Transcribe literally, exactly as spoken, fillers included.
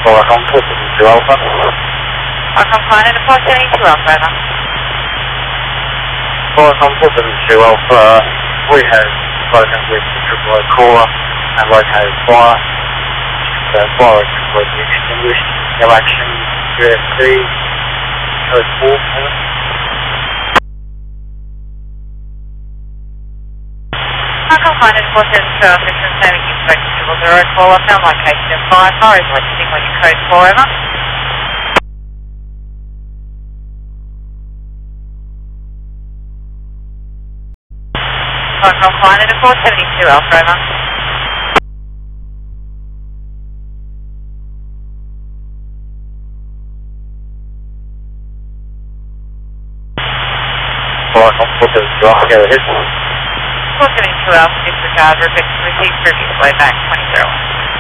Qualcomm four seven two Alpha. Qualcomm flying in four seven two Alpha, over. Qualcomm four seven two Alpha, we have spoken with the triple O caller and located fire. The fire is completely extinguished. No action, U S C, code four, over. Qualcomm flying in four seven two Alpha, confirming you spoke to triple zero caller, found location of fire, fire is listening on your code four, over. Qualcomm flying in four seven two Alpha, over. Qualcomm four seven two Alpha, go ahead. four seven two Alpha, disregard, received previous way back twenty zero one.